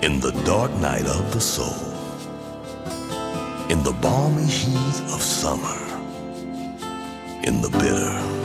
In the dark night of the soul, in the balmy heat of summer, in the bitter